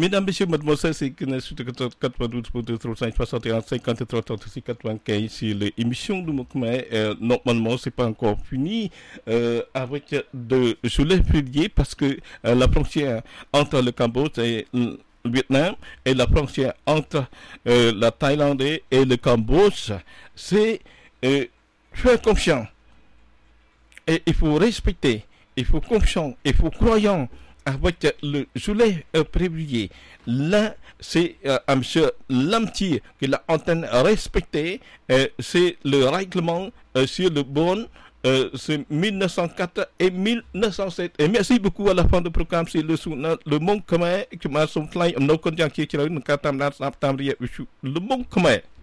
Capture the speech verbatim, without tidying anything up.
mesdames, messieurs, mademoiselles, c'est que quatre-vingt-douze pour deux trente-cinq soixante et un cinquante-trois trente-six quatre-vingt-quinze sur l'émission de Moukmé. Euh, normalement, c'est pas encore fini euh, avec de Jules Filier parce que euh, la frontière entre le Cambodge et le Vietnam et la frontière entre euh, la Thaïlande et le Cambodge, c'est euh, faire confiance. Et il faut respecter, il faut confiance, il faut croyant avec le Jules euh, Filier. Là, c'est euh, à M. Lamtier qui l'a entendu respecter. Euh, c'est le règlement euh, sur le bon. Euh, c'est mille neuf cent quatre et mille neuf cent sept. Et merci beaucoup à la fin du programme. C'est le soutien, le monde commun qui m'a son client, nos conjoints qui est le monde commun.